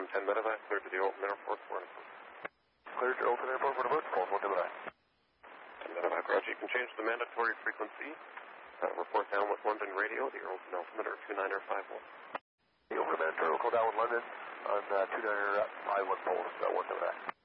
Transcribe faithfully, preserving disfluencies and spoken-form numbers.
Confirm ten medevac, cleared to the Olton Airport for an Cleared to Olton Airport for an approach, call one medevac. ten medevac, roger. You can change the mandatory frequency. Uh, report down with London radio, the Olton altimeter two niner five one. The Olton Airport, call down with London on uh, two niner five one pole, uh, one medevac.